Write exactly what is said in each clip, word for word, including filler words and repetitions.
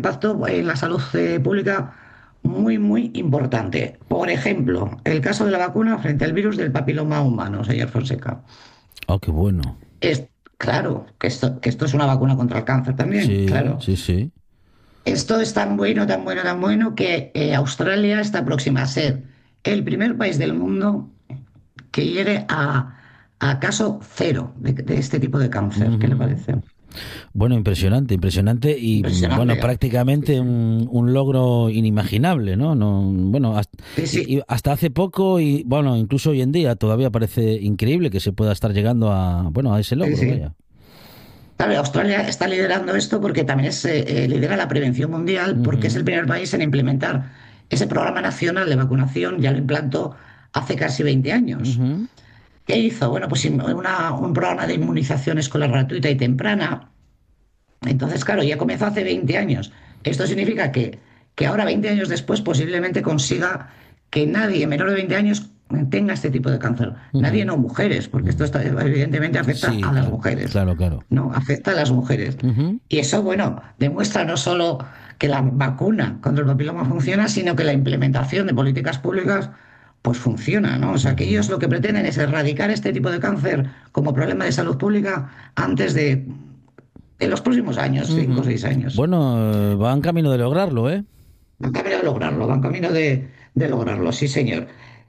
impacto en la salud eh, pública muy, muy importante. Por ejemplo, el caso de la vacuna frente al virus del papiloma humano, señor Fonseca. Oh, qué bueno. Es claro que esto, que esto es una vacuna contra el cáncer también, Sí, claro. sí, sí. Esto es tan bueno, tan bueno, tan bueno que eh, Australia está próxima a ser el primer país del mundo que llegue a, a caso cero de, de este tipo de cáncer. ¿Qué le Ujú. parece? Bueno, impresionante, impresionante y mm, bueno, Impresionante. Sí, prácticamente sí. un, un logro inimaginable, ¿no? No, bueno, hasta, Sí, sí. y- y hasta hace poco y bueno, incluso hoy en día todavía parece increíble que se pueda estar llegando a, bueno, a ese Sí, logro, sí. vaya. Claro, Australia está liderando esto porque también es, eh, eh, lidera la prevención mundial, porque es el Ujú, primer país en implementar ese programa nacional de vacunación, ya lo implantó hace casi veinte años. ujú. ¿Qué hizo? Bueno, pues in- una- un programa de inmunización escolar gratuita y temprana. Entonces, claro, ya comenzó hace veinte años. Esto significa que, que ahora, veinte años después, posiblemente consiga que nadie menor de veinte años tenga este tipo de cáncer. Nadie, Ujú, no mujeres, porque esto ujú. está- evidentemente afecta Sí, a las claro, mujeres. claro, claro. No, afecta a las mujeres. Ujú, Y eso, bueno, demuestra no solo que la vacuna contra el papiloma funciona, sino que la implementación de políticas públicas pues funciona, ¿no? O sea, que ellos ujú. lo que pretenden es erradicar este tipo de cáncer como problema de salud pública antes de, de los próximos años, cinco o Ujú. seis años. Bueno, eh, va en camino de lograrlo, ¿eh? Van camino de lograrlo, van camino de, de lograrlo, sí, señor.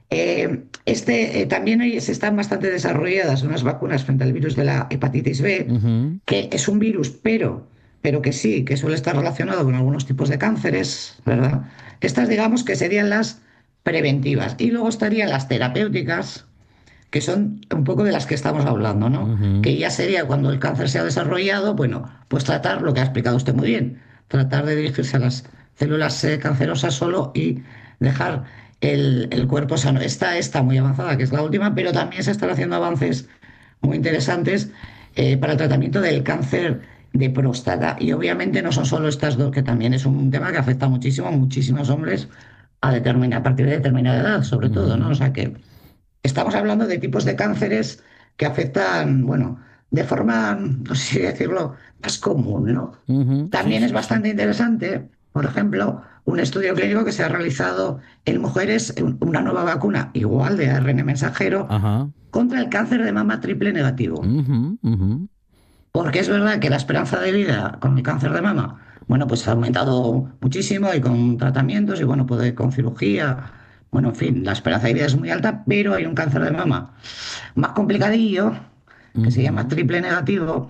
Eh, este, eh, también hoy se están bastante desarrolladas unas vacunas frente al virus de la hepatitis B, Ujú. que es un virus, pero, pero que sí, que suele estar relacionado con algunos tipos de cánceres, ¿verdad? Estas, digamos, que serían las preventivas. Y luego estarían las terapéuticas, que son un poco de las que estamos hablando, ¿no? Ujú, Que ya sería cuando el cáncer se ha desarrollado, bueno, pues tratar lo que ha explicado usted muy bien, tratar de dirigirse a las células eh, cancerosas solo y dejar el, el cuerpo sano. Esta está muy avanzada, que es la última, pero también se están haciendo avances muy interesantes eh, para el tratamiento del cáncer de próstata. Y obviamente no son solo estas dos, que también es un tema que afecta muchísimo a muchísimos hombres a, determina- a partir de determinada edad, sobre todo, ¿no? O ujú, sea que estamos hablando de tipos de cánceres que afectan, bueno, de forma, no sé si decirlo, más común, ¿no? ujú. Sí, También es sí, sí. bastante interesante, por ejemplo, un estudio clínico que se ha realizado en mujeres, una nueva vacuna igual de A R N mensajero Ajá. contra el cáncer de mama triple negativo. Ujú, ujú. Porque es verdad que la esperanza de vida con el cáncer de mama, bueno, pues ha aumentado muchísimo y con tratamientos y bueno, puede con cirugía. Bueno, en fin, la esperanza de vida es muy alta, pero hay un cáncer de mama más complicadillo, que se llama Ujú. triple negativo,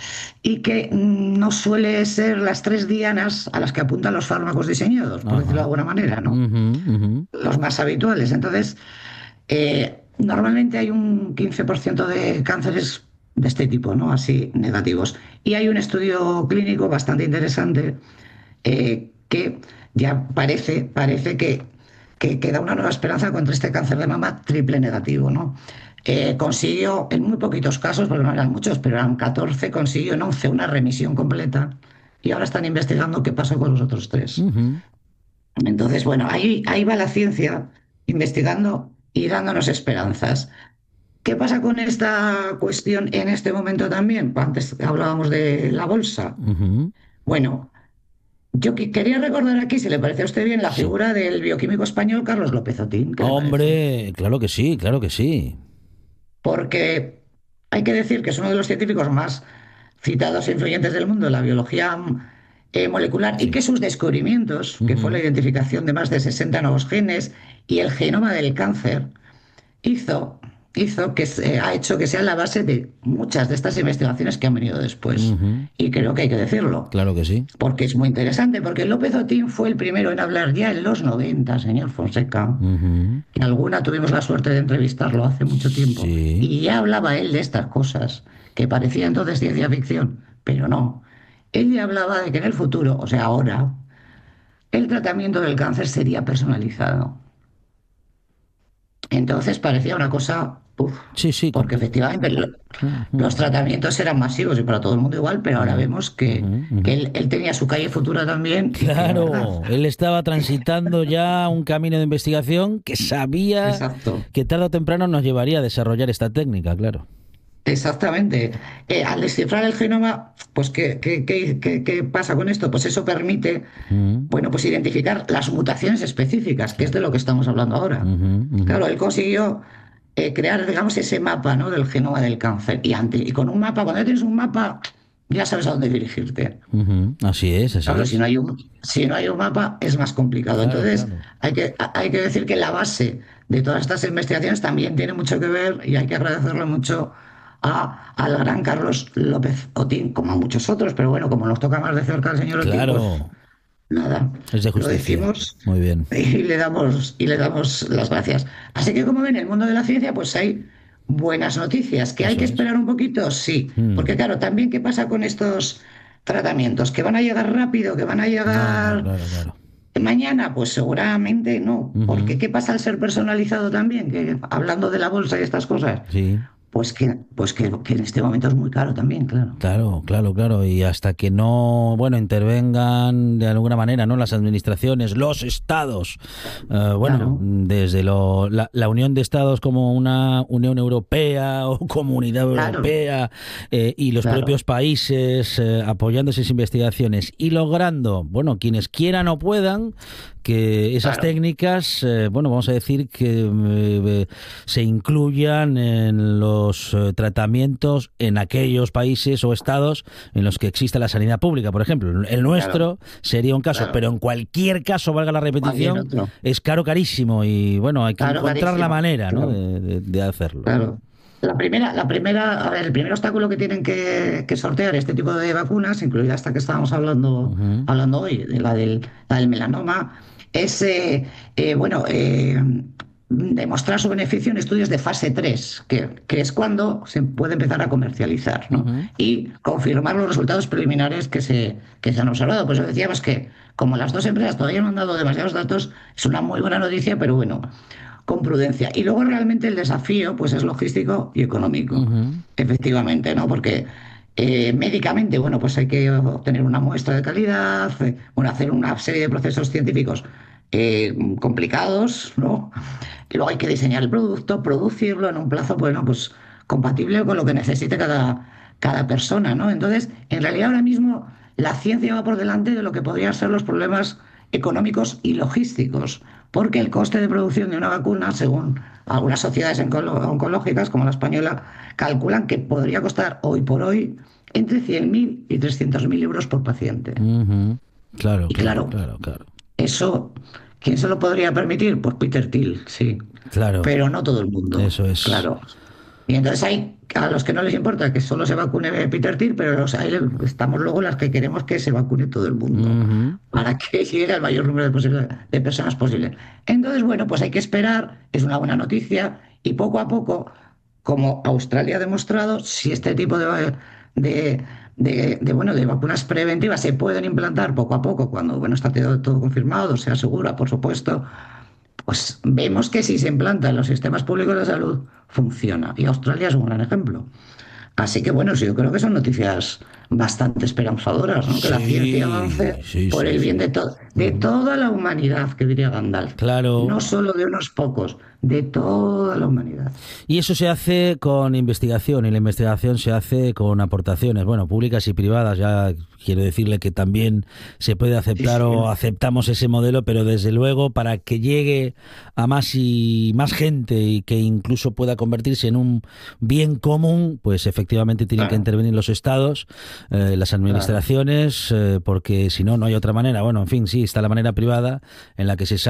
y que mm, no suele ser las tres dianas a las que apuntan los fármacos diseñados, por decirlo de Ajá. alguna manera, ¿no? Ujú, ujú. Los más habituales. Entonces, eh, normalmente hay un quince por ciento de cánceres de este tipo, ¿no? Así negativos. Y hay un estudio clínico bastante interesante eh, que ya parece, parece que, que, que da una nueva esperanza contra este cáncer de mama triple negativo, ¿no? Eh, consiguió, en muy poquitos casos, porque no eran muchos, pero eran catorce, consiguió en once una remisión completa y ahora están investigando qué pasó con los otros tres. Ujú. Entonces, bueno, ahí, ahí va la ciencia investigando y dándonos esperanzas. ¿Qué pasa con esta cuestión en este momento también? Antes hablábamos de la bolsa. Ujú. Bueno, yo que- quería recordar aquí, si le parece a usted bien, la Sí. figura del bioquímico español Carlos López Otín. ¿Qué le parece? Hombre, claro que sí, claro que sí. Porque hay que decir que es uno de los científicos más citados e influyentes del mundo en la biología eh, molecular y Sí. que sus descubrimientos, que fue la Ujú. identificación de más de sesenta nuevos genes y el genoma del cáncer, hizo, hizo que se, ha hecho que sea la base de muchas de estas investigaciones que han venido después. Ujú. Y creo que hay que decirlo. Claro que sí. Porque es muy interesante, porque López Otín fue el primero en hablar ya en los noventa, señor Fonseca. Ujú. En alguna tuvimos la suerte de entrevistarlo hace mucho tiempo. Sí. Y ya hablaba él de estas cosas, que parecía entonces ciencia ficción, pero no. Él ya hablaba de que en el futuro, o sea, ahora, el tratamiento del cáncer sería personalizado. Entonces parecía una cosa, uf, Sí, sí. porque comple- efectivamente lo- Ujú. los tratamientos eran masivos y para todo el mundo igual, pero ahora Ujú. vemos que, Ujú. Ujú. que él, él tenía su calle futura también y que era verdad. Claro, él estaba transitando ya un camino de investigación que sabía Exacto. que tarde o temprano nos llevaría a desarrollar esta técnica, claro. Exactamente. Eh, al descifrar el genoma, pues ¿qué, qué, qué- qué- qué pasa con esto? Pues eso permite, Mm, bueno, pues identificar las mutaciones específicas, que es de claro. lo que estamos hablando ahora. Ujú, ujú. Claro, él consiguió eh, crear, digamos, ese mapa, ¿no? Del genoma del cáncer. Y, ante- y con un mapa, cuando ya tienes un mapa, ya sabes a dónde dirigirte. Ujú. Así es, así Claro, si es. no hay un, si no hay un mapa es más complicado. Claro, Entonces, claro. hay que, hay que decir que la base de todas estas investigaciones también tiene mucho que ver y hay que agradecerle mucho a, al gran Carlos López Otín, como a muchos otros, pero bueno, como nos toca más de cerca al señor Otín, pues Claro, nada, es de lo justicia. decimos Muy bien. y le damos, y le damos las gracias. Así que como ven, en el mundo de la ciencia, pues hay buenas noticias. ¿Que hay Eso que es. esperar un poquito? Sí, Mm. porque claro, también qué pasa con estos tratamientos, que van a llegar rápido, que van a No, no, llegar claro, claro. mañana, pues seguramente no, porque Ujú. ¿qué pasa al ser personalizado también? Que hablando de la bolsa y estas cosas, Sí. pues que, pues que, que en este momento es muy caro también, claro. Claro, claro, claro. Y hasta que no, bueno, intervengan de alguna manera, ¿no? Las administraciones, los estados, eh, bueno, Claro, desde lo, la, la Unión de Estados como una Unión Europea o Comunidad claro, Europea eh, y los claro, propios países eh, apoyando esas investigaciones y logrando, bueno, quienes quieran o puedan, que esas claro. técnicas, eh, bueno, vamos a decir que eh, se incluyan en los eh, tratamientos en aquellos países o estados en los que exista la sanidad pública. Por ejemplo, el Claro, nuestro sería un caso, claro. pero en cualquier caso, valga la Cualquier repetición, otro. es caro, carísimo y bueno, hay que Claro, encontrar la carísimo. manera, ¿no? Claro, de, de- de hacerlo. claro. La primera, la primera, a ver, el primer obstáculo que tienen que, que sortear este tipo de vacunas, incluida esta que estábamos hablando, Ujú, hablando hoy, de la del, la del melanoma, es, eh, eh, bueno, eh, demostrar su beneficio en estudios de fase tres, que, que es cuando se puede empezar a comercializar, ¿no? ujú, Y confirmar los resultados preliminares que se, que se han observado. Pues decíamos que, como las dos empresas todavía no han dado demasiados datos, es una muy buena noticia, pero bueno, con prudencia. Y luego realmente el desafío pues es logístico y económico, ujú, efectivamente, ¿no? Porque eh, médicamente, bueno, pues hay que obtener una muestra de calidad, eh, bueno, hacer una serie de procesos científicos eh, complicados, ¿no? Y luego hay que diseñar el producto, producirlo en un plazo, bueno, pues compatible con lo que necesite cada, cada persona, ¿no? Entonces, en realidad ahora mismo la ciencia va por delante de lo que podrían ser los problemas económicos y logísticos, porque el coste de producción de una vacuna, según algunas sociedades oncolo- oncológicas, como la española, calculan que podría costar hoy por hoy entre cien mil y trescientos mil euros por paciente. ujú. Claro, Y claro, claro, claro, claro. eso, ¿quién se lo podría permitir? Pues Peter Thiel, sí, Claro, pero no todo el mundo, eso es. claro. Y entonces hay a los que no les importa que solo se vacune Peter Thiel, pero los, ahí estamos luego las que queremos que se vacune todo el mundo Ujú, para que llegue al mayor número de, posible- de personas posible. Entonces, bueno, pues hay que esperar, es una buena noticia, y poco a poco, como Australia ha demostrado, si este tipo de, de, de- de, bueno, de vacunas preventivas se pueden implantar poco a poco, cuando bueno, está todo, todo confirmado, sea segura, por supuesto, pues vemos que si se implanta en los sistemas públicos de salud, funciona. Y Australia es un gran ejemplo. Así que bueno, sí, yo creo que son noticias bastante esperanzadoras, ¿no? Que la ciencia sí, avance sí, por sí, el bien sí. de, to- de Ujú. toda la humanidad, que diría Gandalf. Claro. No solo de unos pocos, de toda la humanidad. Y eso se hace con investigación y la investigación se hace con aportaciones, bueno, públicas y privadas. Ya quiero decirle que también se puede Sí, aceptar sí, o aceptamos ese modelo, pero desde luego para que llegue a más y más gente y que incluso pueda convertirse en un bien común, pues efectivamente tienen que claro, intervenir los estados, eh, las claro. administraciones, eh, porque si no, no hay otra manera. Bueno, en fin, sí, está la manera privada en la que se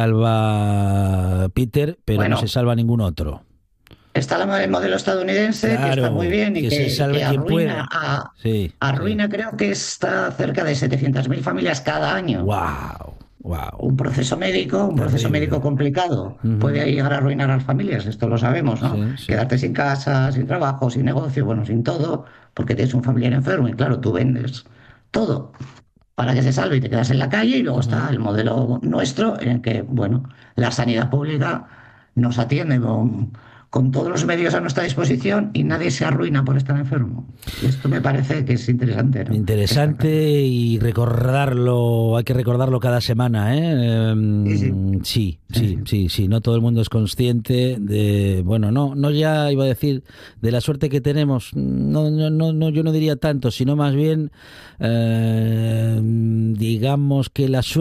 salva Peter, pero no se Bueno, salva ningún otro. está la- el modelo estadounidense, que está muy Claro, bien y que se que, que salve quien arruina pueda. a, Sí, sí. arruina, creo que está cerca de setecientas mil familias cada año. Wow, wow. Un proceso médico, un proceso médico Terrible. complicado, Ujú. puede llegar a arruinar a las familias, esto lo sabemos, ¿no? Sí, sí. Quedarte sin casa, sin trabajo, sin negocio, bueno, sin todo, porque tienes un familiar enfermo y claro, tú vendes todo para que se salve y te quedas en la calle y luego está Ujú. el modelo nuestro en el que, bueno, la sanidad pública nos atiende con, con todos los medios a nuestra disposición y nadie se arruina por estar enfermo. Y esto me parece que es interesante, ¿no? Interesante y recordarlo, hay que recordarlo cada semana, ¿eh? Sí, sí. Sí, sí, sí, sí, no todo el mundo es consciente de, bueno, no, no ya iba a decir de la suerte que tenemos, no, no, no, no yo no diría tanto, sino más bien, eh, digamos que la suerte